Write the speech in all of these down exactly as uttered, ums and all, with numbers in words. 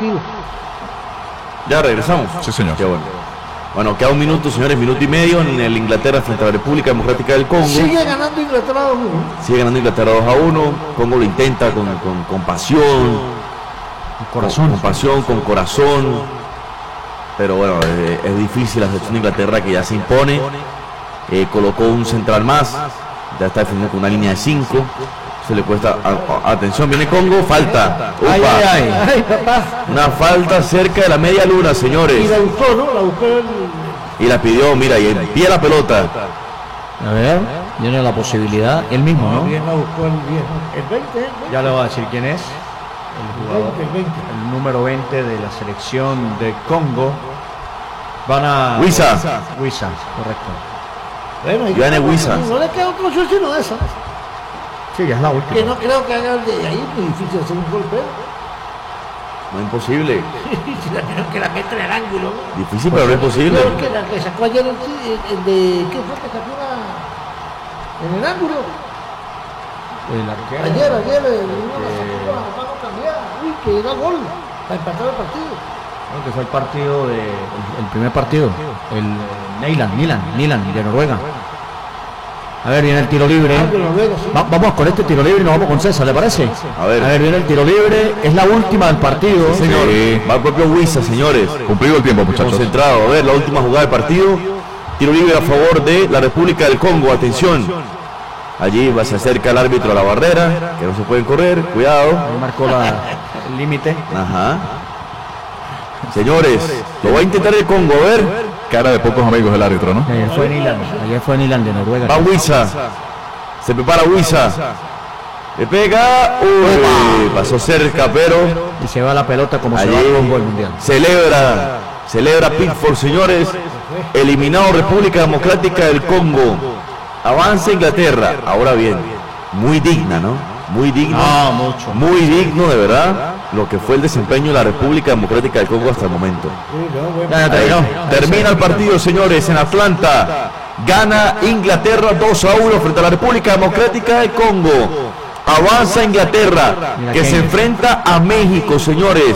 partido. Ya regresamos. Sí, señor. Qué bueno. Bueno, queda un minuto, señores, minuto y medio en el Inglaterra frente a la República Democrática del Congo. Sigue ganando Inglaterra dos a uno. Sigue ganando Inglaterra dos a uno. Congo lo intenta con, con, con pasión. Con corazón. Con, con pasión, con corazón. Pero bueno, eh, es difícil la selección de Inglaterra que ya se impone. Eh, colocó un central más. Ya está defendiendo con una línea de cinco. Se le cuesta. A, a, atención, viene Congo. Falta. Upa. Ay, ay, ay. Ay, papá. Una falta cerca de la media luna, Y señores. la buscó, ¿no? La buscó el... Y la pidió, mira, y envía la pelota. A ver, tiene la posibilidad, él mismo, ¿no? Bien la buscó el viejo. El veinte, el veinte. Ya le voy a decir quién es. El jugador, El veinte. el número veinte de la selección de Congo. Van a... Wissa. Wissa, correcto. Bueno, ahí Johannes está. Wissa. No le queda otro opción sino esa. Sí, ya es la última. Que no creo que haga el de ahí, es muy difícil hacer un golpe. No es imposible. Creo que la mete en el ángulo, ¿no? Difícil, pero no es posible. Creo que la que sacó ayer el, el, el de... ¿Qué fue que sacó una... en el ángulo? El arquero. Ayer, ayer, el uno la sacó con la mano cambiada. Uy, que era gol para empatar el partido. Creo que fue el partido de... El, el primer partido. El Neyland, Nilan, Nilan, de Noruega. A ver, viene el tiro libre. Ah, de Noruega, sí. Va- vamos con este tiro libre y nos vamos con César, ¿le parece? A ver. A ver, viene el tiro libre. Es la última del partido. Señor, Sí. va el propio Wissa, señores. Cumplido el tiempo, muchachos. Concentrado. A ver, la última jugada del partido. Tiro libre a favor de la República del Congo. Atención. Allí va, se acerca el árbitro a la barrera, que no se pueden correr. Cuidado. Ahí marcó la- el límite. Ajá. Señores, lo va a intentar el Congo. A ver. Cara de pocos amigos del árbitro, ¿no? Ayer fue Nilan. Ayer fue Nilan de Noruega. Va Wissa. Se prepara Wissa. Le pega. Uy, pasó cerca, pero Y se va la pelota como se allí va el Congo del Mundial. celebra. Celebra Pickford, señores. Eliminado República Democrática del Congo. Avanza Inglaterra. Ahora bien, muy digna, ¿no? Muy digno. Ah, mucho. Muy digno, de verdad, lo que fue el desempeño de la República Democrática del Congo hasta el momento. Ya, ya terminó. Termina el partido, señores, en Atlanta. Gana Inglaterra dos a uno frente a la República Democrática del Congo. Avanza Inglaterra, Mira que qué- se enfrenta a México, señores.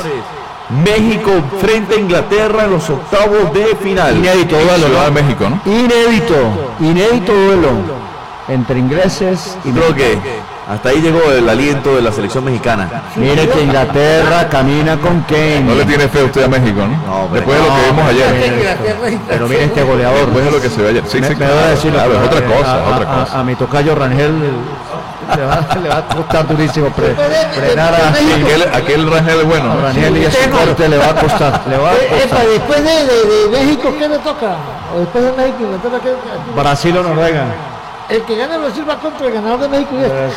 México frente a Inglaterra en los octavos de final. Inédito duelo, Ciudad de ¿no? México, ¿no? Inédito. Inédito duelo. Entre ingleses y Creo que hasta ahí llegó el aliento de la selección mexicana. Mire que Inglaterra camina con Kane. No le tiene fe usted a México, ¿no? No, hombre. Después de lo que No, vimos ayer. hombre. Pero mire este goleador. Después de lo que se ve ayer. Sí, me, sí, me va a claro, decir claro, lo que- es otra cosa, a, es otra a- cosa. a mi tocayo Rangel le va, le va a costar durísimo pre- frenar a, Aquel, aquel Rangel es bueno. a Rangel y a su corte le va a costar. Le va a Eh, epa, costar. después de, de, de México, ¿qué le toca? O después de México, Inglaterra, ¿qué? Brasil o Noruega. El que gane Brasil va contra el ganador de México y este.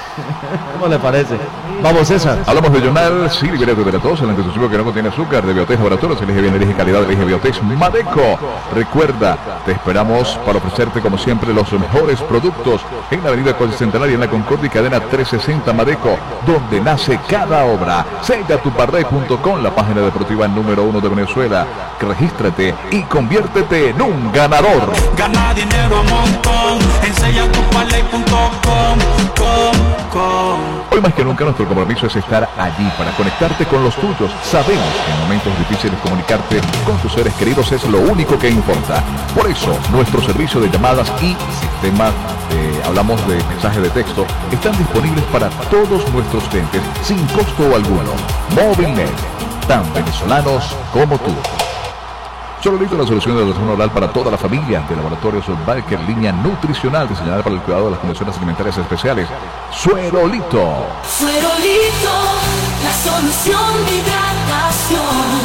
¿Cómo le parece? Vamos, César. Hablamos de Jonal, sí, libérate de la tos, el antitusívo que no contiene azúcar, de Biotex Laboratorios, elige bien, elige calidad, elige Biotex Madeco. Recuerda, te esperamos para ofrecerte como siempre los mejores productos en la avenida Centenaria, en la Concordia y Cadena trescientos sesenta Madeco, donde nace cada obra. Sega tu parlay punto com, la página deportiva número uno de Venezuela. Regístrate y conviértete en un ganador. Gana dinero a montón, enseña tu parlay punto com, com, com. Hoy más que nunca nuestro compromiso es estar allí para conectarte con los tuyos. Sabemos que en momentos difíciles comunicarte con tus seres queridos es lo único que importa. Por eso, nuestro servicio de llamadas y sistema, eh, hablamos de mensaje de texto, están disponibles para todos nuestros clientes sin costo alguno. Movilnet, tan venezolanos como tú. Sololito, la solución de relación oral para toda la familia, de Laboratorios Balker, línea nutricional diseñada para el cuidado de las condiciones alimentarias especiales. Suerolito. Suerolito, la solución de hidratación.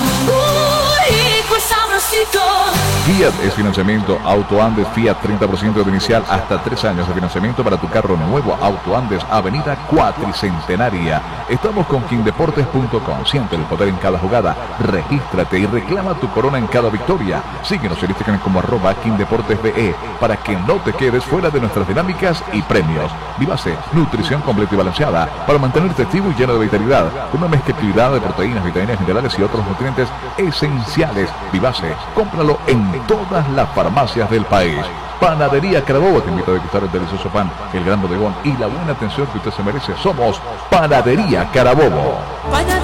Uy, rico y sabrosito. Fiat es financiamiento. Auto Andes Fiat, treinta por ciento de inicial hasta tres años de financiamiento para tu carro nuevo. Auto Andes, Avenida Cuatricentenaria. Estamos con king deportes punto com. Siente el poder en cada jugada. Regístrate y reclama tu corona en cada victoria. Síguenos en Instagram como arroba kingdeportesbe para que no te quedes fuera de nuestras dinámicas y premios. Vivase, nutrición completa y balanceada para mantenerte activo y lleno de vitalidad, con una mezcla equilibrada de proteínas, vitaminas, minerales y otros nutrientes esenciales. Vivase, cómpralo en todas las farmacias del país. Panadería Carabobo te invita a degustar el delicioso pan, el gran bodegón y la buena atención que usted se merece. Somos Panadería Carabobo. Panadería